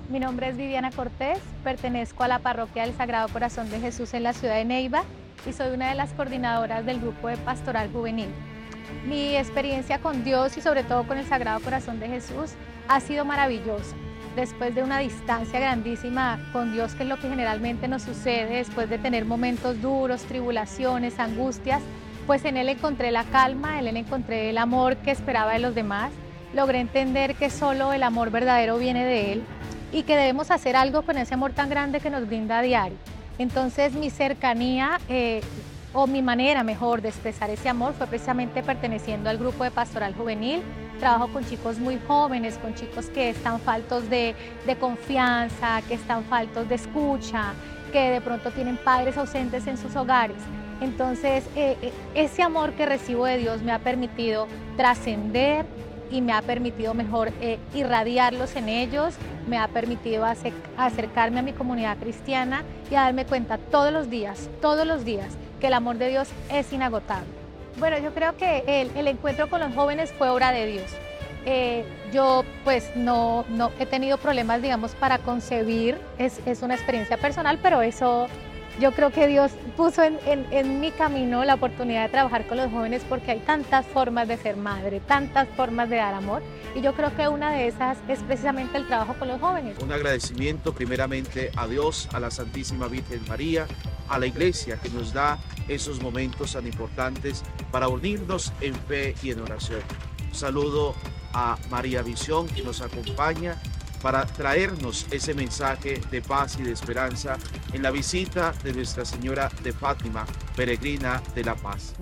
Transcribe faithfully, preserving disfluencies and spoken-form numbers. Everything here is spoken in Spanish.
Mi nombre es Viviana Cortés, pertenezco a la Parroquia del Sagrado Corazón de Jesús en la ciudad de Neiva y soy una de las coordinadoras del grupo de Pastoral Juvenil. Mi experiencia con Dios y sobre todo con el Sagrado Corazón de Jesús ha sido maravillosa. Después de una distancia grandísima con Dios, que es lo que generalmente nos sucede después de tener momentos duros, tribulaciones, angustias, pues en Él encontré la calma, en Él encontré el amor que esperaba de los demás. Logré entender que solo el amor verdadero viene de Él y que debemos hacer algo con ese amor tan grande que nos brinda a diario. Entonces mi cercanía, eh, o mi manera mejor de expresar ese amor fue precisamente perteneciendo al grupo de Pastoral Juvenil. Trabajo con chicos muy jóvenes, con chicos que están faltos de, de confianza, que están faltos de escucha, que de pronto tienen padres ausentes en sus hogares. Entonces eh, ese amor que recibo de Dios me ha permitido trascender y me ha permitido mejor eh, irradiarlos en ellos, me ha permitido acer acercarme a mi comunidad cristiana y a darme cuenta todos los días, todos los días, que el amor de Dios es inagotable. Bueno, yo creo que el, el encuentro con los jóvenes fue obra de Dios. Eh, yo pues no, no he tenido problemas, digamos, para concebir, es, es una experiencia personal, pero eso yo creo que Dios puso en, en, en mi camino la oportunidad de trabajar con los jóvenes porque hay tantas formas de ser madre, tantas formas de dar amor, y yo creo que una de esas es precisamente el trabajo con los jóvenes. Un agradecimiento primeramente a Dios, a la Santísima Virgen María, a la Iglesia que nos da esos momentos tan importantes para unirnos en fe y en oración. Un saludo a María Visión, que nos acompaña para traernos ese mensaje de paz y de esperanza en la visita de Nuestra Señora de Fátima, peregrina de la paz.